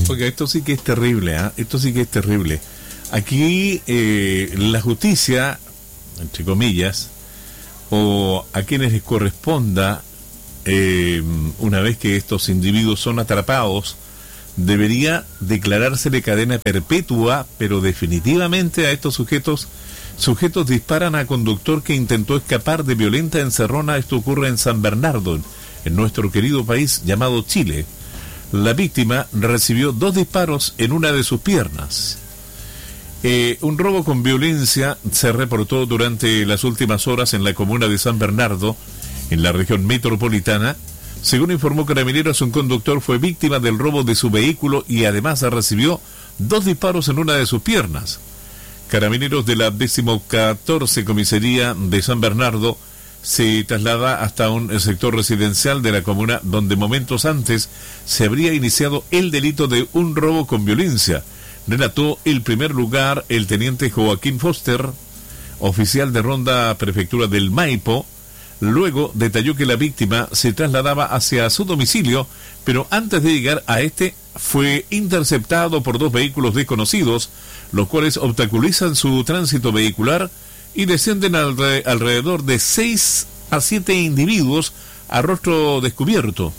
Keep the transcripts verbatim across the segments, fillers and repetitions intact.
Oiga, esto sí que es terrible, ¿eh? Esto sí que es terrible. Aquí eh, la justicia, entre comillas, o a quienes les corresponda, eh, una vez que estos individuos son atrapados, debería declarársele cadena perpetua, pero definitivamente a estos sujetos, sujetos disparan a conductor que intentó escapar de violenta encerrona. Esto ocurre en San Bernardo, en, en nuestro querido país llamado Chile. La víctima recibió dos disparos en una de sus piernas. Eh, un robo con violencia se reportó durante las últimas horas en la comuna de San Bernardo, en la región metropolitana. Según informó Carabineros, un conductor fue víctima del robo de su vehículo y además recibió dos disparos en una de sus piernas. Carabineros de la decimocatorce Comisaría de San Bernardo se traslada hasta un sector residencial de la comuna donde momentos antes se habría iniciado el delito de un robo con violencia. Relató el primer lugar el teniente Joaquín Foster, oficial de ronda prefectura del Maipo. Luego detalló que la víctima se trasladaba hacia su domicilio, pero antes de llegar a este fue interceptado por dos vehículos desconocidos, los cuales obstaculizan su tránsito vehicular y descienden alre- alrededor de seis a siete individuos a rostro descubierto.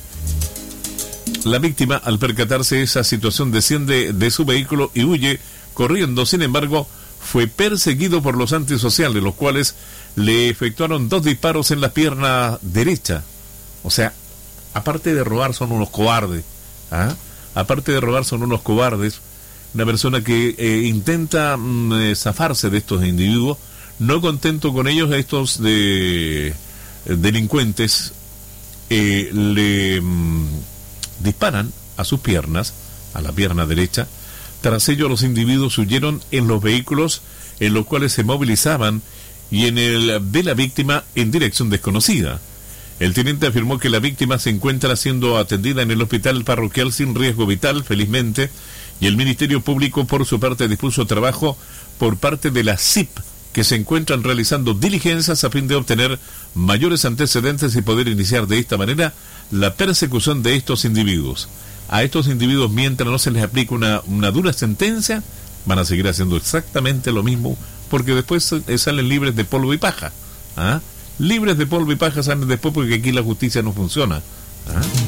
La víctima, al percatarse de esa situación, desciende de su vehículo y huye corriendo. Sin embargo, fue perseguido por los antisociales, los cuales le efectuaron dos disparos en la pierna derecha. O sea, aparte de robar, son unos cobardes. ¿Ah? Aparte de robar, son unos cobardes. Una persona que eh, intenta mm, zafarse de estos individuos, no contento con ellos, estos de eh, delincuentes eh, le mm, disparan a sus piernas, a la pierna derecha. Tras ello, los individuos huyeron en los vehículos en los cuales se movilizaban y en el de la víctima en dirección desconocida. El teniente afirmó que la víctima se encuentra siendo atendida en el hospital parroquial sin riesgo vital, felizmente, y el Ministerio Público, por su parte, dispuso trabajo por parte de la C I P, que se encuentran realizando diligencias a fin de obtener mayores antecedentes y poder iniciar de esta manera la persecución de estos individuos. A estos individuos, mientras no se les aplique una, una dura sentencia, van a seguir haciendo exactamente lo mismo, porque después eh, salen libres de polvo y paja. ¿Ah? Libres de polvo y paja salen después porque aquí la justicia no funciona. ¿Ah?